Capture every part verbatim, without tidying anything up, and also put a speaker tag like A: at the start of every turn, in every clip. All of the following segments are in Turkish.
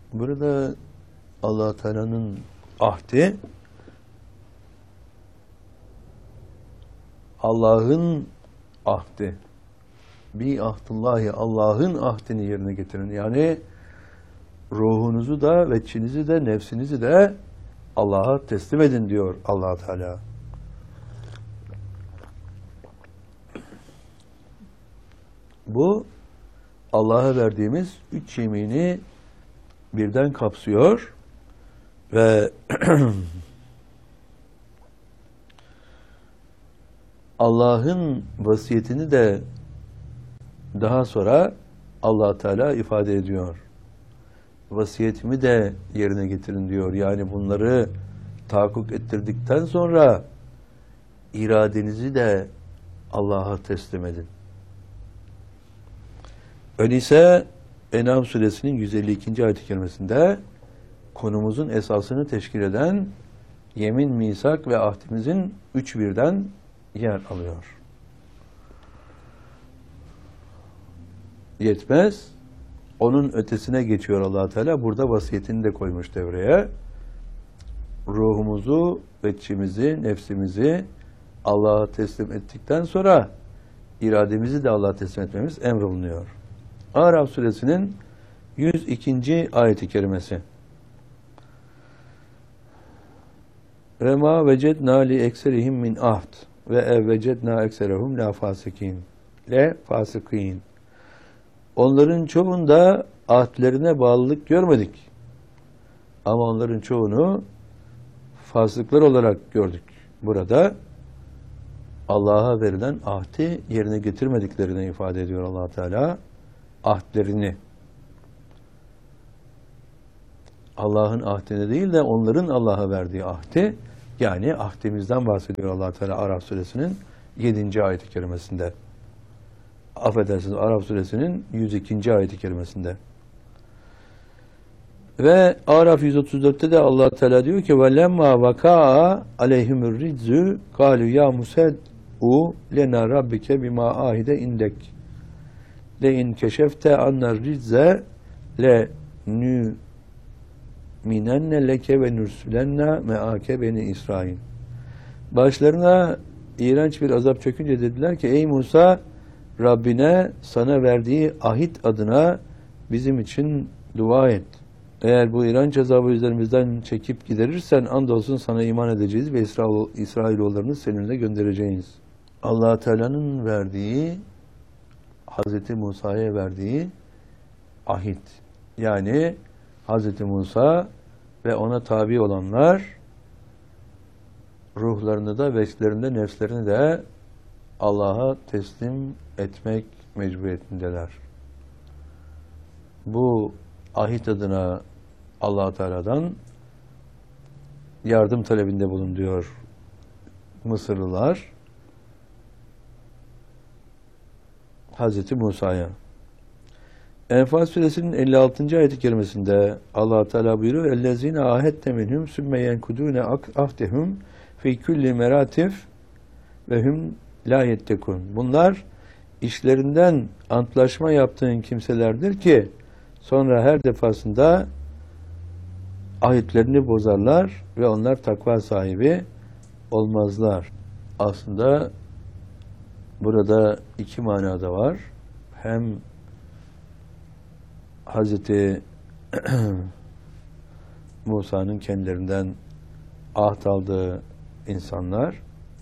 A: Burada Allah Teala'nın ahdi Allah'ın ahdi. Bi ahdullahi, Allah'ın ahdini yerine getirin. Yani ruhunuzu da, veçinizi de, nefsinizi de Allah'a teslim edin diyor Allah Teala. Bu Allah'a verdiğimiz üç yemini birden kapsıyor ve Allah'ın vasiyetini de daha sonra Allah Teala ifade ediyor. Vasiyetimi de yerine getirin diyor. Yani bunları tahakkuk ettirdikten sonra iradenizi de Allah'a teslim edin. Öyleyse En'am suresinin yüz elli ikinci ayet-i kerimesinde konumuzun esasını teşkil eden yemin, misak ve ahdimizin üç birden yer alıyor. Yetmez. Onun ötesine geçiyor Allah Teala. Burada vasiyetini de koymuş devreye. Ruhumuzu, veçimizi, nefsimizi Allah'a teslim ettikten sonra irademizi de Allah'a teslim etmemiz emrolunuyor. Araf suresinin yüz ikinci ayet-i kerimesi. Ve ma vecedna li ekserihim min ahd ve ev vecedna ekserehum la fasikin. Le fasikin. Onların çoğunda ahdlerine bağlılık görmedik. Ama onların çoğunu fasıklar olarak gördük. Burada Allah'a verilen ahdi yerine getirmediklerini ifade ediyor Allah Teala. Ahdlerini. Allah'ın ahdine değil de onların Allah'a verdiği ahdi, yani ahdimizden bahsediyor Allah Teala Araf suresinin yedinci ayet-i kerimesinde. Affedersiniz, Araf suresinin yüz ikinci ayet-i kerimesinde. Ve Araf yüz otuz dörtte de Allah Teala diyor ki ve lemma vaka'a aleyhimur rizzu kalu ya mused'u lena rabbike bima ahide indek le in keşefte annar rizze le nü minenne leke ve nürsulenne me'ake beni İsrail. Başlarına iğrenç bir azap çökünce dediler ki ey Musa, Rabbine sana verdiği ahit adına bizim için dua et. Eğer bu iğrenç azabı üzerimizden çekip giderirsen andolsun sana iman edeceğiz ve İsrailoğullarını seninle göndereceğiz. Allah Teala'nın verdiği, Hazreti Musa'ya verdiği ahit. Yani Hazreti Musa ve ona tabi olanlar ruhlarını da, veçlerinde, nefslerini de Allah'a teslim etmek mecburiyetindeler. Bu ahit adına Allah Teala'dan yardım talebinde bulunuyor Mısırlılar Hazreti Musa'ya. Enfal suresinin elli altıncı ayet-i kerimesinde Allah Teala buyuruyor: "Ellezine ahette minhum sümme yenkudune ahdehum fi kulli meratif ve hum la yettekun." Bunlar işlerinden antlaşma yaptığın kimselerdir ki sonra her defasında ahitlerini bozarlar ve onlar takva sahibi olmazlar. Aslında burada iki manada var. Hem Hazreti Musa'nın kendilerinden ahd aldığı insanlar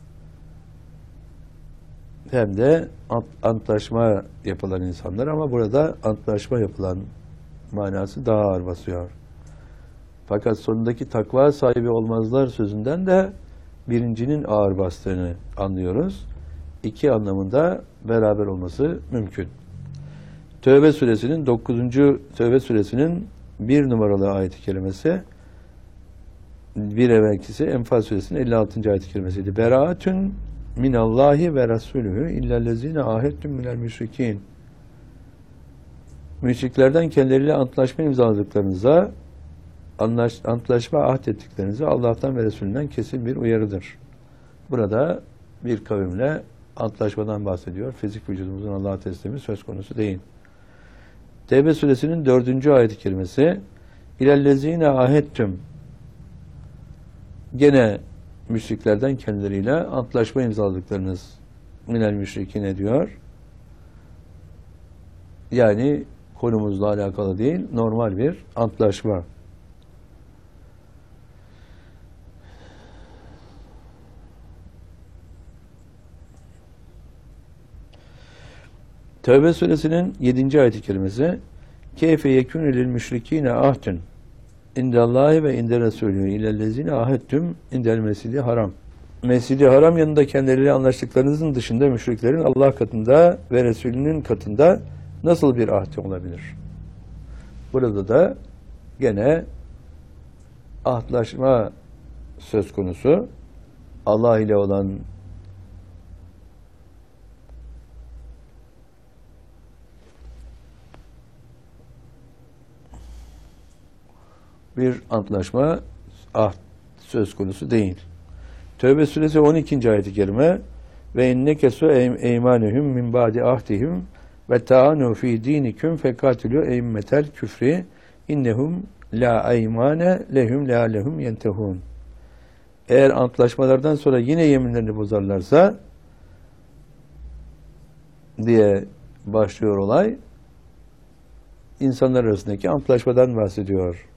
A: hem de antlaşma yapılan insanlar, ama burada antlaşma yapılan manası daha ağır basıyor. Fakat sonundaki takva sahibi olmazlar sözünden de birincinin ağır bastığını anlıyoruz. İki anlamında beraber olması mümkün. Tövbe suresinin dokuzuncu Tövbe suresinin bir numaralı ayet-i kerimesi, bir evvelkisi Enfal suresinin elli altıncı ayet-i kerimesiydi. Beraatun minallahi ve rasulühü illellezine ahettüm minel müşrikin. Müşriklerden kendileriyle antlaşma imzaladıklarınıza, anlaş, antlaşma ahdettiklerinize Allah'tan ve Resulünden kesin bir uyarıdır. Burada bir kavimle antlaşmadan bahsediyor. Fizik vücudumuzun Allah'a teslimi söz konusu değil. Tevbe suresinin dördüncü ayet-i kerimesi: İlellezine ahettüm. Gene müşriklerden kendileriyle antlaşma imzaladıklarınız minel müşrikine diyor. Yani konumuzla alakalı değil, normal bir antlaşma. Tevbe suresinin yedinci ayet-i kerimesi keyfe yekûnü lil müşrikîne ahdün indallâhi ve inde resûlü ilellezîne ahettüm indel mescidi haram. Mescidi haram yanında kendileriyle anlaştıklarınızın dışında müşriklerin Allah katında ve Resulünün katında nasıl bir ahdi olabilir? Burada da gene ahdlaşma söz konusu. Allah ile olan bir antlaşma ahd söz konusu değil. Tevbe suresi on ikinci ayet-i kerime ve innekesu eymanehum min ba'di ahdihim ve ta'anu fi dinikum fekatilu eymmetel küfri innehum la eymane lehum la lehum yentehun. Eğer antlaşmalardan sonra yine yeminlerini bozarlarsa diye başlıyor olay, insanlar arasındaki antlaşmadan bahsediyor.